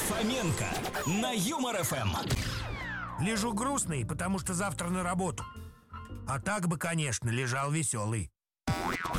Фоменко на Юмор ФМ. Лежу грустный, потому что завтра на работу. А так бы, конечно, лежал веселый.